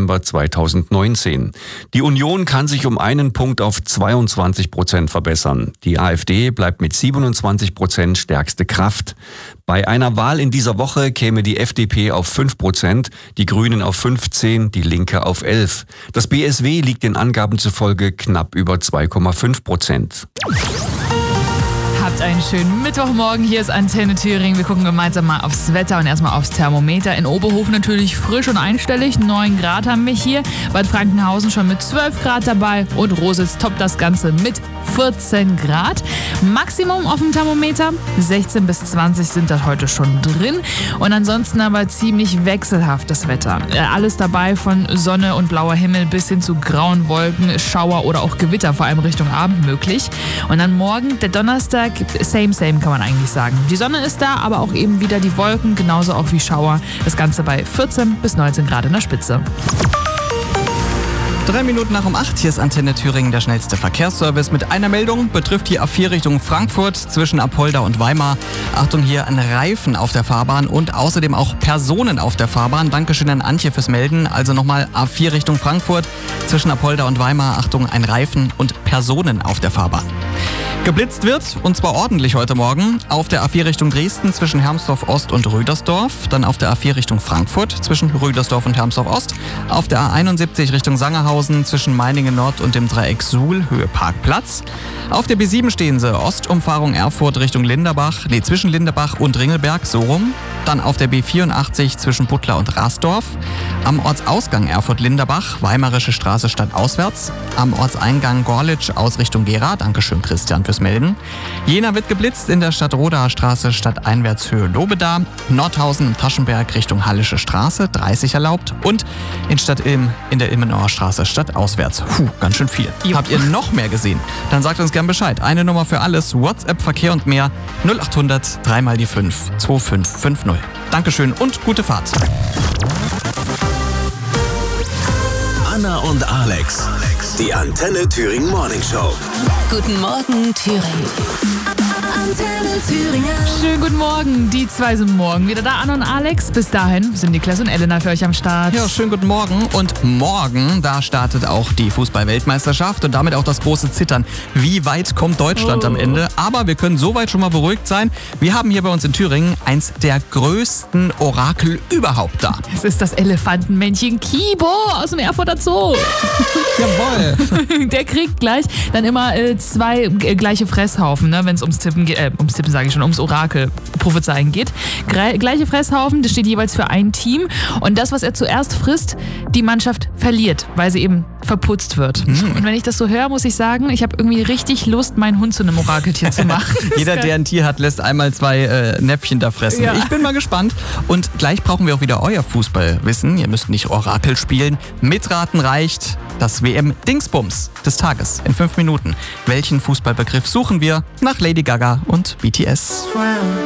November 2019. Die Union kann sich um einen Punkt auf 22% verbessern. Die AfD bleibt mit 27% stärkste Kraft. Bei einer Wahl in dieser Woche käme die FDP auf 5%, die Grünen auf 15%, die Linke auf 11%. Das BSW liegt den Angaben zufolge knapp über 2,5%. Habt einen schönen Mittwochmorgen. Hier ist Antenne Thüringen. Wir gucken gemeinsam mal aufs Wetter und erstmal aufs Thermometer. In Oberhof natürlich frisch und einstellig. 9 Grad haben wir hier. Bad Frankenhausen schon mit 12 Grad dabei. Und Rositz toppt das Ganze mit 14 Grad. Maximum auf dem Thermometer 16 bis 20 sind das heute schon drin. Und ansonsten aber ziemlich wechselhaft das Wetter. Alles dabei von Sonne und blauer Himmel bis hin zu grauen Wolken, Schauer oder auch Gewitter, vor allem Richtung Abend möglich. Und dann morgen, der Donnerstag, same kann man eigentlich sagen. Die Sonne ist da, aber auch eben wieder die Wolken, genauso auch wie Schauer. Das Ganze bei 14 bis 19 Grad in der Spitze. 3 Minuten nach um 8, hier ist Antenne Thüringen, der schnellste Verkehrsservice mit einer Meldung, betrifft die A4 Richtung Frankfurt zwischen Apolda und Weimar. Achtung, hier ein Reifen auf der Fahrbahn und außerdem auch Personen auf der Fahrbahn. Dankeschön an Antje fürs Melden. Also nochmal A4 Richtung Frankfurt zwischen Apolda und Weimar. Achtung, ein Reifen und Personen auf der Fahrbahn. Geblitzt wird, und zwar ordentlich heute Morgen, auf der A4 Richtung Dresden zwischen Hermsdorf Ost und Rüdersdorf, dann auf der A4 Richtung Frankfurt zwischen Rüdersdorf und Hermsdorf Ost, auf der A71 Richtung Sangerhausen zwischen Meiningen Nord und dem Dreieck Suhl, Höhe Parkplatz. Auf der B7 stehen sie, Ostumfahrung Erfurt Richtung zwischen Linderbach und Ringelberg, so rum. Dann auf der B84 zwischen Butler und Rasdorf. Am Ortsausgang Erfurt-Linderbach, Weimarische Straße stadtauswärts. Am Ortseingang Gorlitsch aus Richtung Gera. Dankeschön, Christian, fürs Melden. Jena wird geblitzt in der Stadtrodaer Straße stadteinwärts Höhe Lobeda. Nordhausen im Taschenberg Richtung Hallische Straße, 30 erlaubt. Und in Stadt-Ilm in der Ilmenauer Straße stadtauswärts. Ganz schön viel. Habt ihr noch mehr gesehen? Dann sagt uns gern Bescheid. Eine Nummer für alles, WhatsApp, Verkehr und mehr. 0800 3 mal die 5 2550. Dankeschön und gute Fahrt. Anna und Alex, die Antenne Thüringen Morning Show. Guten Morgen, Thüringen. Antenne Thüringen. Schönen guten Morgen. Die zwei sind morgen wieder da, Anna und Alex. Bis dahin sind Niklas und Elena für euch am Start. Ja, schönen guten Morgen. Und morgen, da startet auch die Fußball-Weltmeisterschaft und damit auch das große Zittern. Wie weit kommt Deutschland am Ende? Aber wir können soweit schon mal beruhigt sein. Wir haben hier bei uns in Thüringen eins der größten Orakel überhaupt da. Es ist das Elefantenmännchen Kibo aus dem Erfurter Zoo. Jawohl. Der kriegt gleich dann immer 2 gleiche Fresshaufen, ne, wenn es ums Orakel prophezeien geht. Gleiche Fresshaufen, das steht jeweils für ein Team. Und das, was er zuerst frisst, die Mannschaft verliert, weil sie eben verputzt wird. Und wenn ich das so höre, muss ich sagen, ich habe irgendwie richtig Lust, meinen Hund zu einem Orakeltier zu machen. Jeder, der ein Tier hat, lässt einmal 2 Näpfchen da fressen. Ja. Ich bin mal gespannt. Und gleich brauchen wir auch wieder euer Fußballwissen. Ihr müsst nicht Orakel spielen. Mitraten reicht. Das WM-Dingsbums des Tages in 5 Minuten. Welchen Fußballbegriff suchen wir? Nach Lady Gaga und BTS.